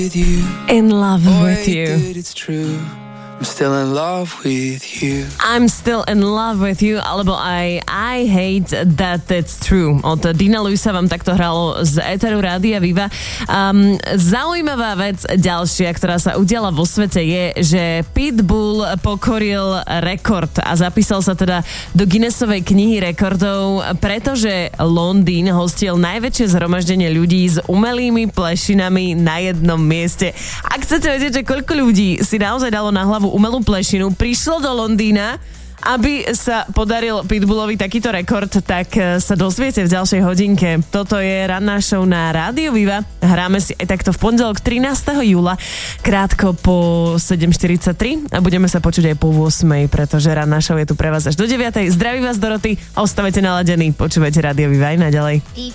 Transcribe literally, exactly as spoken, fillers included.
In love with you. I'm still in love with you. I'm still in love with you, alebo aj I hate that that's true. Od Dina Luisa vám takto hralo z éteru Rádia Viva. Um, zaujímavá vec ďalšia, ktorá sa udiala vo svete je, že Pitbull pokoril rekord a zapísal sa teda do Guinnessovej knihy rekordov, pretože Londýn hostil najväčšie zhromaždenie ľudí s umelými plešinami na jednom mieste. Ak chcete vedieť, že koľko ľudí si naozaj dalo na hlavu umelú plešinu, prišlo do Londýna, aby sa podaril Pitbullovi takýto rekord, tak sa dozviete v ďalšej hodinke. Toto je ranná show na Rádiu Viva. Hráme si aj takto v pondelok trinásteho júla, krátko po sedem štyridsaťtri a budeme sa počuť aj po ôsmej, pretože ranná show je tu pre vás až do deviatej. Zdraví vás Doroty a ostávajte naladení. Počúvajte Rádio Viva aj naďalej.